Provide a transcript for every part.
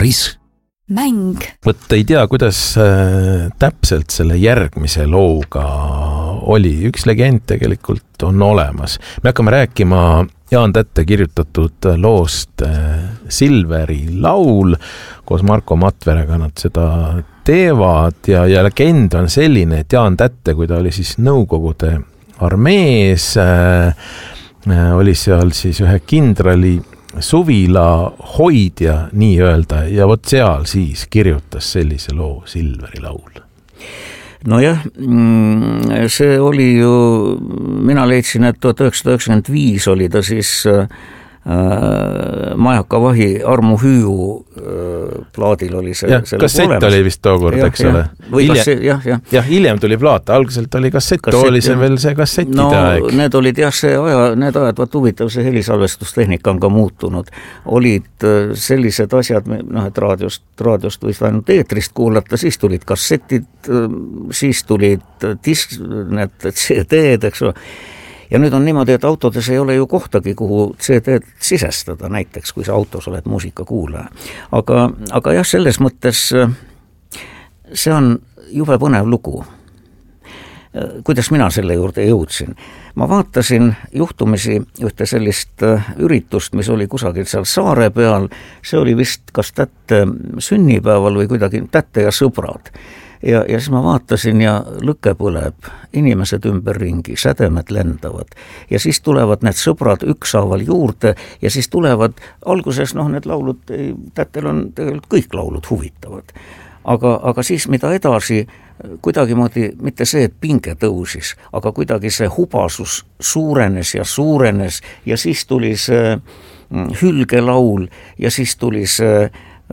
Paris. Mäng. Võt ei tea, kuidas täpselt selle järgmise looga oli. Üks legend tegelikult on olemas. Me hakkame rääkima Jaan Tätte kirjutatud loost Silveri laul. Koos Marko Matverega nad seda teevad ja legend on selline, et Jaan Tätte, kui ta oli siis Nõukogude armees, oli seal siis ühe kindrali suvila hoidja nii öelda ja vot seal siis kirjutas sellise loo Silveri laul. Nojah, see oli ju, mina leidsin, et 1995 oli ta siis Majaka Vahi Armu Hüüu plaadil oli see kassett olemas. Oli vist tookord, eks ole. Jah, hiljem tuli plaat, algselt oli kassett oli see veel see kassettide aeg. Need olid need ajad, vaat huvitav, see helisalvestustehnika on ka muutunud. Olid sellised asjad, et raadiost võis ainult eetrist kuulata, siis tulid kassetid, siis tulid need CD-d, eks ole. Ja nüüd on niimoodi, et autodes ei ole ju kohtagi, kuhu CD-d sisestada, näiteks kui sa autos oled muusikakuulaja. Aga jah, selles mõttes see on jube põnev lugu. Kuidas mina selle juurde jõudsin? Ma vaatasin juhtumisi ühte sellist üritust, mis oli kusagil seal saare peal. See oli vist kas Tätte sünnipäeval või kuidagi Tätte ja sõbrad. Ja siis ma vaatasin ja lõkke põleb, inimesed ümberringi, sädemed lendavad ja siis tulevad need sõbrad ükshaaval juurde ja siis tulevad alguses, need laulud, Tätel on tegelikult kõik laulud huvitavad. Aga siis mida edasi, kuidagimoodi mitte see, et pinge tõusis, aga kuidagi see hubasus suurenes ja siis tuli see hülgelaul ja siis tuli see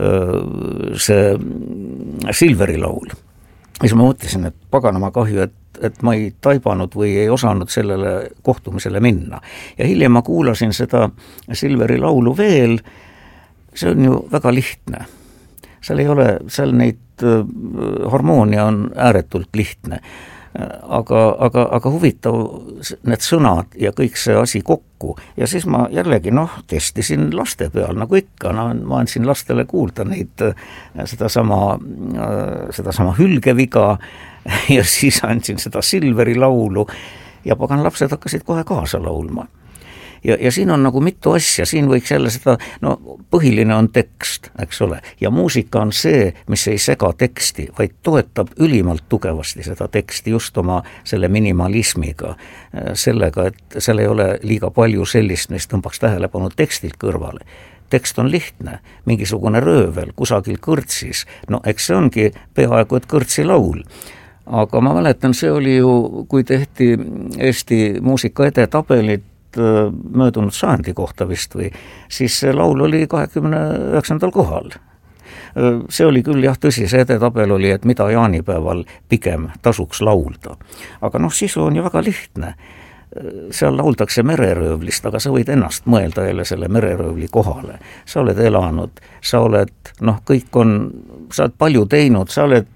Silveri laul. Ja siis ma mõtlesin, et paganama kahju, et ma ei taibanud või ei osanud sellele kohtumisele minna. Ja hiljem ma kuulasin seda Silveri laulu veel, see on ju väga lihtne. Seal neid harmoonia on ääretult lihtne. Aga huvitav need sõnad ja kõik see asi kokku. Ja siis ma jällegi testisin laste peal, nagu ikka. Ma andsin lastele kuulda sedasama hülgeviga ja siis andsin seda Silveri laulu ja pagan lapsed hakkasid kohe kaasa laulma. Ja siin on nagu mitu asja, siin võiks jälle seda, põhiline on tekst, eks ole, ja muusika on see, mis ei sega teksti, vaid toetab ülimalt tugevasti seda teksti just oma selle minimalismiga, sellega, et seal ei ole liiga palju sellist, mis tõmbaks tähelepanu tekstilt kõrvale. Tekst on lihtne, mingisugune röövel kusagil kõrtsis, eks see ongi peaaegu et kõrtsi laul. Aga ma mäletan, see oli ju, kui tehti Eesti muusika edetabelid, möödunud sajandi kohta vist või, siis see laul oli 29. kohal. See oli küll jah tõsi, see edetabel oli, et mida jaanipäeval pigem tasuks laulda. Aga sisu on ju väga lihtne. Seal lauldakse mereröövlist, aga sa võid ennast mõelda jälle selle mereröövli kohale. Sa oled elanud, sa oled, sa oled palju teinud,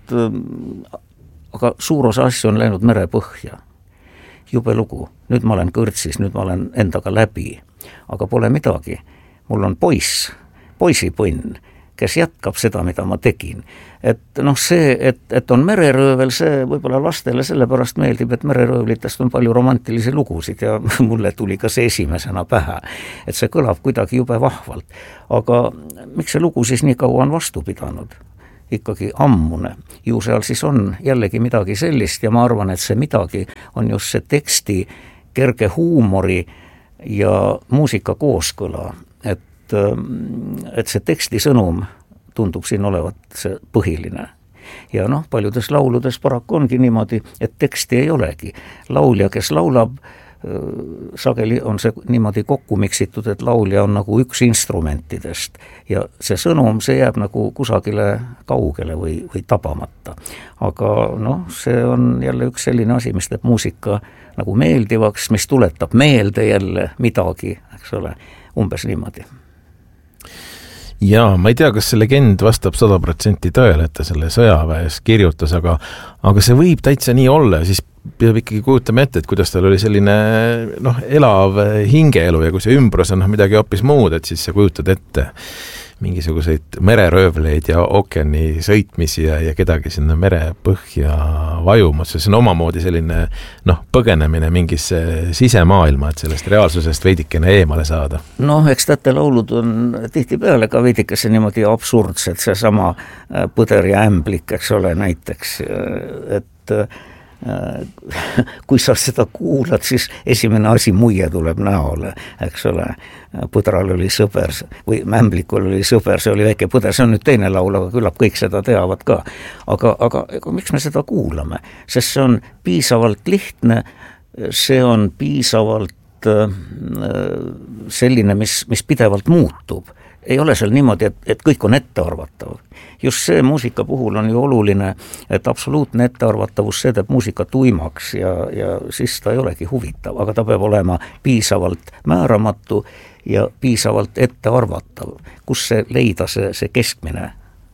aga suur osa asju on läinud merepõhja. Jube lugu, nüüd ma olen kõrtsis, nüüd ma olen endaga läbi, aga pole midagi. Mul on poisipõnn, kes jätkab seda, mida ma tegin. Et see, et on mereröövel, see võib-olla lastele sellepärast meeldib, et mereröövlitest on palju romantilisi lugusid ja mulle tuli ka see esimesena pähe, et see kõlab kuidagi jube vahvalt. Aga miks see lugu siis nii kaua on vastu pidanud? Ikkagi ammune. Ju seal siis on jällegi midagi sellist ja ma arvan, et see midagi on just see teksti kerge huumori ja muusika kooskõla. Et see teksti sõnum tundub siin olevat see põhiline. Ja paljudes lauludes paraku ongi niimoodi, et teksti ei olegi. Laulja, kes laulab, sageli on see niimoodi kokku miksitud, et laulja on nagu üks instrumentidest ja see sõnum, see jääb nagu kusagile kaugele või tabamata. Aga see on jälle üks selline asi, mis teeb muusika nagu meeldivaks, mis tuletab meelde jälle midagi, eks ole, umbes niimoodi. Jaa, ma ei tea, kas see legend vastab 100% tõele, et ta selle sõjaväes kirjutas, aga see võib täitsa nii olla, siis peab ikkagi kujutama ette, et kuidas tal oli selline elav hingeelu ja kui see ümbrus on midagi hoopis muud, et siis sa kujutad ette, mingisuguseid mereröövleid ja ookeani sõitmisi ja kedagi sinna merepõhja vajumas. See on omamoodi selline põgenemine mingisse sisemaailma, et sellest reaalsusest veidikene eemale saada. Eks tättelaulud on tihtipeale ka veidikese niimoodi absurdsed, see sama Põder ja ämblik, eks ole, näiteks, et kui sa seda kuulad, siis esimene asi muie tuleb näole, eks ole. Põdral oli sõber või ämblikul oli sõber, see oli väike põder, see on nüüd teine laul, aga küllap kõik seda teavad ka. Aga miks me seda kuulame? Sest see on piisavalt lihtne, see on piisavalt selline, mis pidevalt muutub. Ei ole seal niimoodi, et kõik on ettearvatav. Just see muusika puhul on ju oluline, et absoluutne ettearvatavus, see teeb muusika tuimaks ja siis ta ei olegi huvitav, aga ta peab olema piisavalt määramatu ja piisavalt ettearvatav. Kus see leida see keskmine?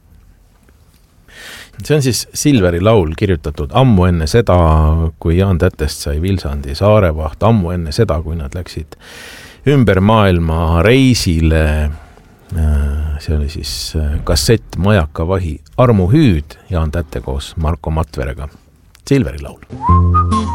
See on siis Silveri laul kirjutatud ammu enne seda, kui Jaan Tättest sai Vilsandi saarevaht, ammu enne seda, kui nad läksid ümber maailma reisile. See oli siis kassett Majakavahi Armu hüüd, Jaan Tätte koos Marko Matverega. Silveri laul.